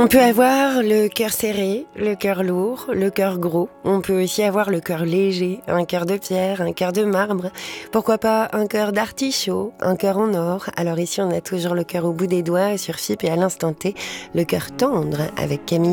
On peut avoir le cœur serré, le cœur lourd, le cœur gros. On peut aussi avoir le cœur léger, un cœur de pierre, un cœur de marbre. Pourquoi pas un cœur d'artichaut, un cœur en or. Alors ici, on a toujours le cœur au bout des doigts, sur FIP et à l'instant T, le cœur tendre avec Camille.